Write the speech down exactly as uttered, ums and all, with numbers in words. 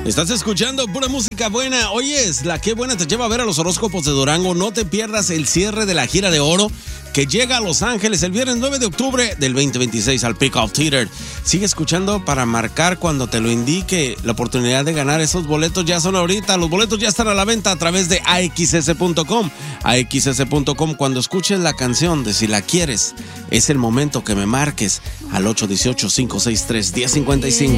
Estás escuchando pura música buena. Oyes, la que buena te lleva a ver a los horóscopos de Durango. No te pierdas el cierre de la gira de oro que llega a Los Ángeles el viernes nueve de octubre del veinte veintiséis al Peacock Theater. Sigue escuchando para marcar cuando te lo indique. La oportunidad de ganar esos boletos ya son ahorita. Los boletos ya están a la venta a través de A X S punto com. A X S punto com. Cuando escuches la canción de Si la quieres, es el momento que me marques al ocho uno ocho, cinco seis tres, uno cero cinco cinco.